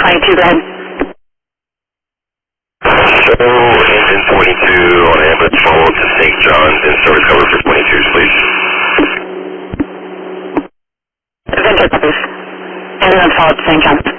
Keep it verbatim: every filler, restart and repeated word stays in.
twenty-two, go ahead. So, engine twenty-two on ambulance forward to Saint John's in service cover for twenty-twos, please. Vintage, please. Ambulance forward to Saint John's.